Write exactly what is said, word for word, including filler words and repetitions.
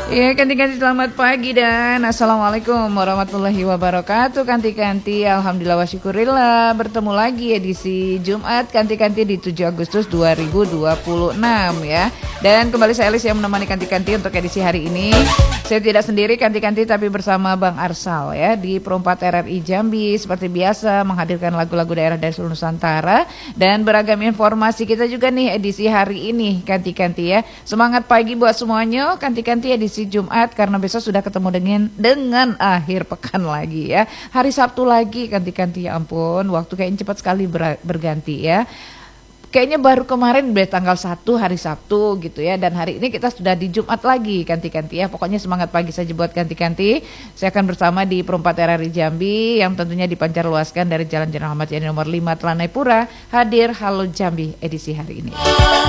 Ya, kanti-kanti selamat pagi dan Assalamualaikum warahmatullahi wabarakatuh. Kanti-kanti, alhamdulillah wa syukurillah, bertemu lagi edisi Jumat kanti-kanti di tujuh Agustus dua ribu dua puluh enam ya. Dan kembali saya Elis yang menemani kanti-kanti untuk edisi hari ini. Saya tidak sendiri kanti-kanti tapi bersama Bang Arsal ya di Perempat R R I Jambi, seperti biasa menghadirkan lagu-lagu daerah dari seluruh Nusantara dan beragam informasi kita juga nih edisi hari ini kanti-kanti ya. Semangat pagi buat semuanya kanti-kanti edisi Jumat karena besok sudah ketemu dengan dengan akhir pekan lagi ya. Hari Sabtu lagi kanti-kanti, ya ampun, waktu kayaknya cepat sekali ber, berganti ya. Kayaknya baru kemarin udah tanggal satu hari Sabtu gitu ya. Dan hari ini kita sudah di Jumat lagi kanti-kanti ya. Pokoknya semangat pagi saja buat kanti-kanti. Saya akan bersama di Perempat R R I Jambi yang tentunya dipancar luaskan dari Jalan Jenderal Ahmad Yani nomor lima Telanai Pura. Hadir Halo Jambi edisi hari ini.